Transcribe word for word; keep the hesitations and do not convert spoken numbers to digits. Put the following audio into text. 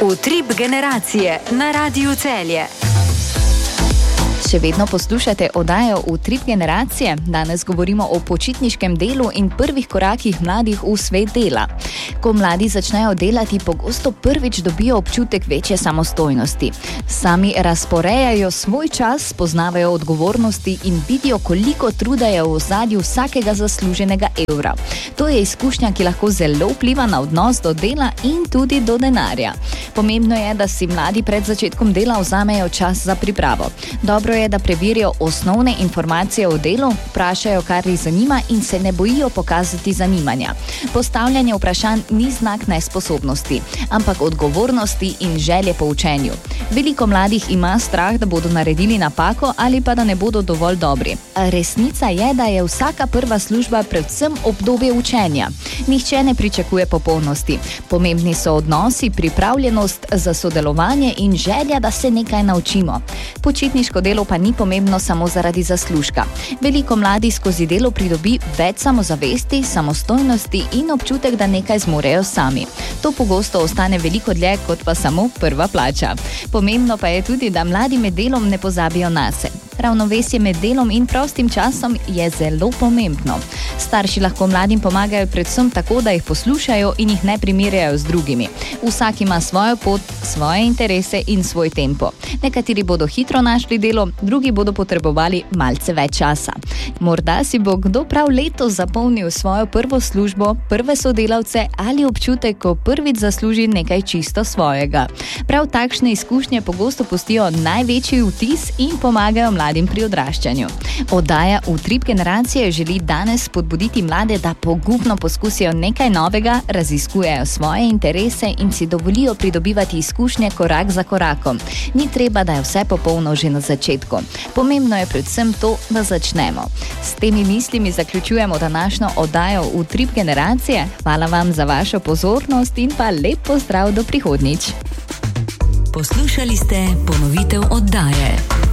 Utrip generacije na Radiu Celje. Še vedno poslušate oddajo Utrip generacije. Danes govorimo o počitniškem delu in prvih korakih mladih v svet dela. Ko mladi začnejo delati, pogosto prvič dobijo občutek večje samostojnosti. Sami razporejajo svoj čas, poznavajo odgovornosti in vidijo, koliko truda je v ozadju vsakega zasluženega evra. To je izkušnja, ki lahko zelo vpliva na odnos do dela in tudi do denarja. Pomembno je, da si mladi pred začetkom dela vzamejo čas za pripravo. Dobro je, da preverijo osnovne informacije o delu, vprašajo, kar jih zanima in se ne bojijo pokazati zanimanja. Postavljanje vprašanj ni znak nesposobnosti, ampak odgovornosti in želje po učenju. Veliko mladih ima strah, da bodo naredili napako ali pa da ne bodo dovolj dobri. Resnica je, da je vsaka prva služba predvsem obdobje učenja. Nihče ne pričakuje popolnosti. Pomembni so odnosi, pripravljenost za sodelovanje in želja, da se nekaj naučimo. Počitniško delo pa ni pomembno samo zaradi zaslužka. Veliko mladih skozi delo pridobi več samozavesti, samostojnosti in občutek, da nekaj zmorejo sami. To pogosto ostane veliko dlje kot pa samo prva plača. Pomembno pa je tudi, da mladi med delom ne pozabijo nase. Ravnovesje med delom in prostim časom je zelo pomembno. Starši lahko mladim pomagajo predvsem tako, da jih poslušajo in jih ne primerjajo z drugimi. Vsak ima svojo pot, svoje interese in svoj tempo. Nekateri bodo hitro našli delo, drugi bodo potrebovali malce več časa. Morda si bo kdo prav letos zapolnil svojo prvo službo, prve sodelavce ali občutek, ko prvič zasluži nekaj čisto svojega. Prav takšne izkušnje pogosto pustijo največji vtis in pomagajo mladim pri odraščanju. Oddaja Utrip generacije želi danes spodbuditi mlade, da pogumno poskusijo nekaj novega, raziskujejo svoje interese in si dovolijo pridobivati izkušnje korak za korakom. Ni treba, da je vse popolno že na začetku. Pomembno je predvsem to, da začnemo. S temi mislimi zaključujemo današnjo oddajo Utrip generacije. Hvala vam za vašo pozornost in pa lep pozdrav do prihodnjič. Poslušali ste ponovitev oddaje.